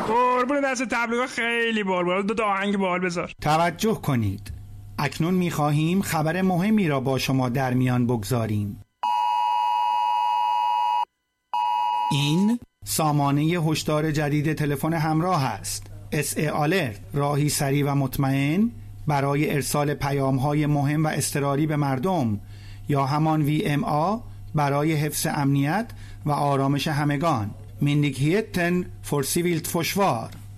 قربون دست تبلیغ خیلی بال دو آهنگ بال بذار. توجه کنید، اکنون می‌خواهیم خبر مهمی را با شما در میان بگذاریم. این سامانه هشدار جدید تلفن همراه است. SA Alert، راهی سریع و مطمئن برای ارسال پیام‌های مهم و اضطراری به مردم، یا همان VMA برای حفظ امنیت و آرامش همگان. Myndigheten för civilt försvar.